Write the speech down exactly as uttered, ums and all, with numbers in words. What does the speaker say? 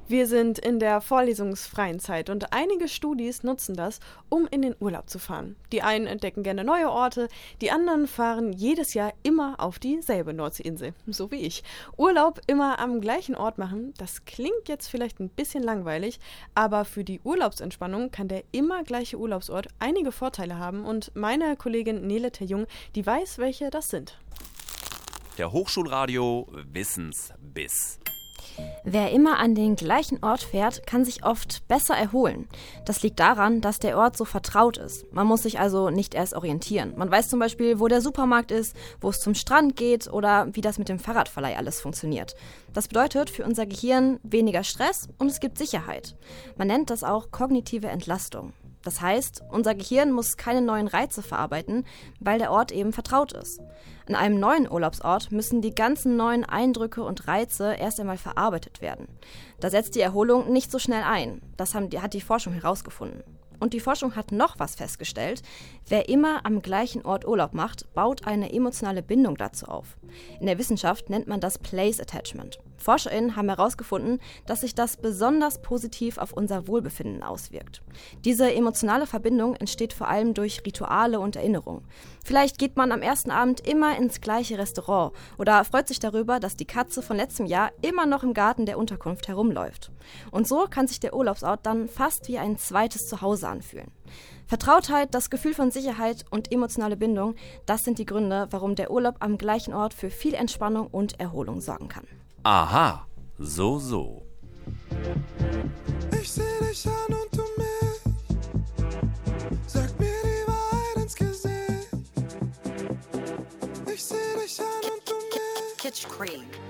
Wir sind in der vorlesungsfreien Zeit und einige Studis nutzen das, um in den Urlaub zu fahren. Die einen entdecken gerne neue Orte, die anderen fahren jedes Jahr immer auf dieselbe Nordseeinsel, so wie ich. Urlaub immer am gleichen Ort machen, das klingt jetzt vielleicht ein bisschen langweilig, aber für die Urlaubsentspannung kann der immer gleiche Urlaubsort einige Vorteile haben und meine Kollegin Nele Terjung, die weiß, welche das sind. Der Hochschulradio Wissensbiss. Wer immer an den gleichen Ort fährt, kann sich oft besser erholen. Das liegt daran, dass der Ort so vertraut ist. Man muss sich also nicht erst orientieren. Man weiß zum Beispiel, wo der Supermarkt ist, wo es zum Strand geht oder wie das mit dem Fahrradverleih alles funktioniert. Das bedeutet für unser Gehirn weniger Stress und es gibt Sicherheit. Man nennt das auch kognitive Entlastung. Das heißt, unser Gehirn muss keine neuen Reize verarbeiten, weil der Ort eben vertraut ist. An einem neuen Urlaubsort müssen die ganzen neuen Eindrücke und Reize erst einmal verarbeitet werden. Da setzt die Erholung nicht so schnell ein. Das haben, hat die Forschung herausgefunden. Und die Forschung hat noch was festgestellt. Wer immer am gleichen Ort Urlaub macht, baut eine emotionale Bindung dazu auf. In der Wissenschaft nennt man das Place Attachment. ForscherInnen haben herausgefunden, dass sich das besonders positiv auf unser Wohlbefinden auswirkt. Diese emotionale Verbindung entsteht vor allem durch Rituale und Erinnerungen. Vielleicht geht man am ersten Abend immer ins gleiche Restaurant oder freut sich darüber, dass die Katze von letztem Jahr immer noch im Garten der Unterkunft herumläuft. Und so kann sich der Urlaubsort dann fast wie ein zweites Zuhause anfühlen. Vertrautheit, das Gefühl von Sicherheit und emotionale Bindung, das sind die Gründe, warum der Urlaub am gleichen Ort für viel Entspannung und Erholung sorgen kann. Aha, so, so. Ich seh dich an und du mich. Sag mir die Wahrheit ins Gesicht. Ich seh dich an und du mich. Kitsch Creek.